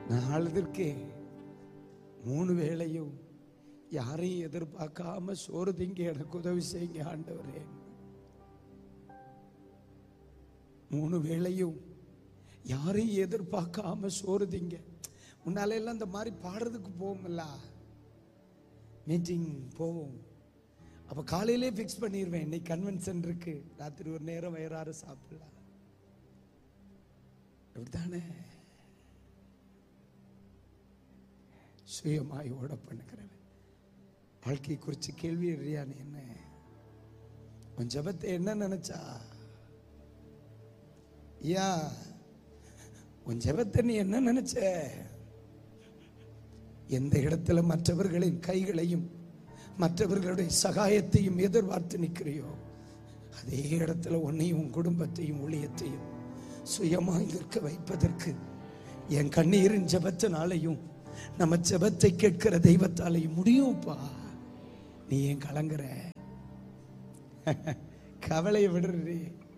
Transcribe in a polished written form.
நான் அழுதுருக்கேன். 3 வேளையும் யாரையும் எதிர்பார்க்காம சோறு திங்க எனக்கு உதவி செய்யுங்க ஆண்டவரே. 3 வேளையும் யாரையும் எதிர்பார்க்காம சோறு திங்க. முன்னால எல்லாம் இந்த மாதிரி பாடுறதுக்கு போவோம்ல, மீட்டிங் போவோம். அப்ப காலையிலே பிக்ஸ் பண்ணிடுவேன், இன்னைக்கு கன்வென்ஷன் இருக்கு, ராத்திரி ஒரு நேரம் வயிறார சாப்பிடலாம். அப்படித்தானே சுயமாய் ஓட பண்ணுகிறவன். வாழ்க்கை குறித்து கேள்வி எறியானே, என்ன உன் ஜபத்தை என்ன நினைச்சா? ஐயா, உன் ஜபத்தை நீ என்ன நினைச்ச? எந்த இடத்துல மற்றவர்களின் கைகளையும் மற்றவர்களுடைய சகாயத்தையும் எதிர்பார்த்து நிற்கிறியோ, அதே இடத்துல உன்னையும் உன் குடும்பத்தையும் ஊழியத்தையும் சுயமாய் நிற்க வைப்பதற்கு என் கண்ணீரின் ஜபத்தினாலையும் நம்ம ஜபத்தை கேட்கிற தெய்வத்தாலையும் முடியும்ப்பா. நீ ஏன் கலங்குற? கவலையை விடுறே.